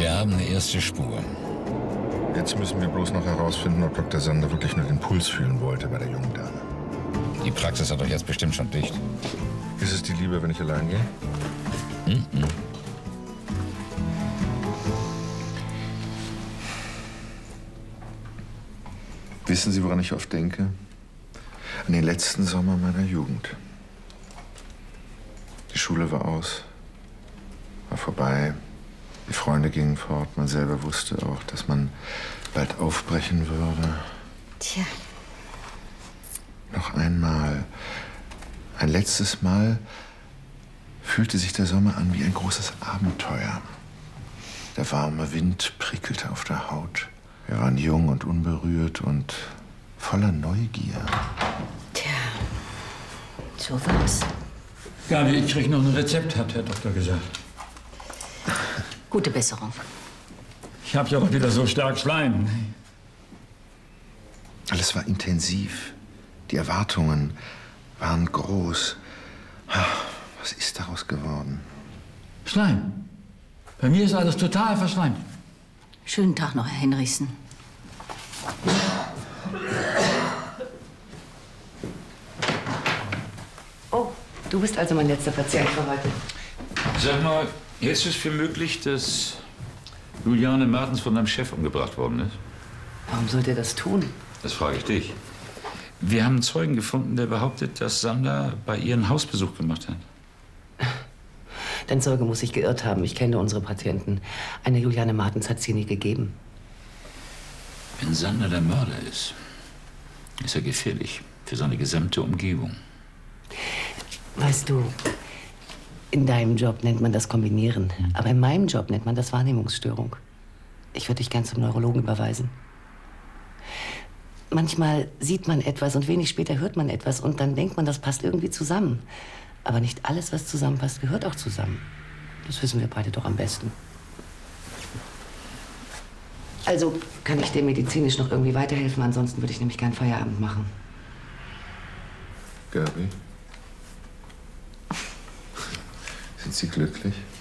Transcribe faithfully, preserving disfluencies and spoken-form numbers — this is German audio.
Wir haben eine erste Spur. Jetzt müssen wir bloß noch herausfinden, ob Doktor Sander wirklich nur den Puls fühlen wollte bei der jungen Dame. Die Praxis hat doch jetzt bestimmt schon dicht. Ist es dir lieber, wenn ich allein gehe? Mhm. Wissen Sie, woran ich oft denke? An den letzten Sommer meiner Jugend. Die Schule war aus, war vorbei. Die Freunde gingen fort. Man selber wusste auch, dass man bald aufbrechen würde. Tja. Noch einmal, ein letztes Mal fühlte sich der Sommer an wie ein großes Abenteuer. Der warme Wind prickelte auf der Haut. Wir waren jung und unberührt und voller Neugier. Tja, so war's. Gabi, ich krieg noch ein Rezept, hat Herr Doktor gesagt. Gute Besserung. Ich hab ja doch wieder so stark Schleim. Alles war intensiv. Die Erwartungen waren groß. Was ist daraus geworden? Schleim. Bei mir ist alles total verschleimt. Schönen Tag noch, Herr Henrichsen. Oh, du bist also mein letzter Patient für heute. Sag mal, ist es für möglich, dass Juliane Martens von deinem Chef umgebracht worden ist? Warum sollte er das tun? Das frage ich dich. Wir haben einen Zeugen gefunden, der behauptet, dass Sander bei ihr einen Hausbesuch gemacht hat. Dein Zeuge muss sich geirrt haben. Ich kenne unsere Patienten. Eine Juliane Martens hat es hier nie gegeben. Wenn Sander der Mörder ist, ist er gefährlich für seine gesamte Umgebung. Weißt du, in deinem Job nennt man das Kombinieren. Aber in meinem Job nennt man das Wahrnehmungsstörung. Ich würde dich gern zum Neurologen überweisen. Manchmal sieht man etwas und wenig später hört man etwas und dann denkt man, das passt irgendwie zusammen. Aber nicht alles, was zusammenpasst, gehört auch zusammen. Das wissen wir beide doch am besten. Also kann ich dir medizinisch noch irgendwie weiterhelfen? Ansonsten würde ich nämlich gern Feierabend machen. Gabi? Sind Sie glücklich?